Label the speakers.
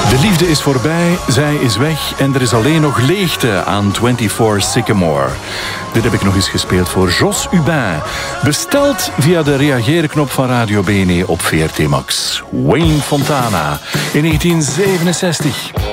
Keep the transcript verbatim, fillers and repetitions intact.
Speaker 1: De liefde is voorbij, zij is weg en er is alleen nog leegte aan vierentwintig Sycamore. Dit heb ik nog eens gespeeld voor Jos Hubin. Besteld via de reageerknop van Radio Bene op V R T Max. Wayne Fontana in negentien zevenenzestig.